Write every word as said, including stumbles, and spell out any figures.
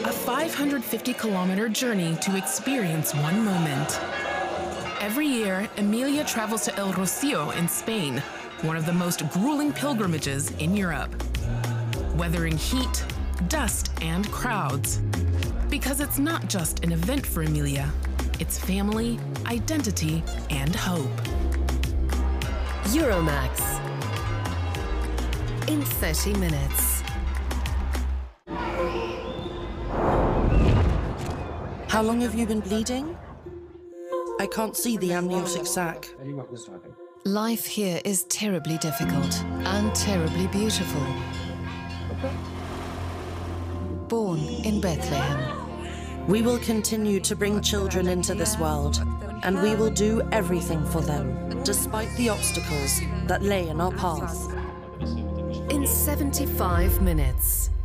A five hundred fifty kilometer journey to experience one moment. Every year, Emilia travels to El Rocío in Spain, one of the most grueling pilgrimages in Europe. Weathering heat, dust, and crowds. Because it's not just an event for Emilia, it's family, identity, and hope. Euromax. In thirty minutes. How long have you been bleeding? I can't see the amniotic sac. Life here is terribly difficult and terribly beautiful. Born in Bethlehem. We will continue to bring children into this world, and we will do everything for them, despite the obstacles that lay in our path. In seventy-five minutes.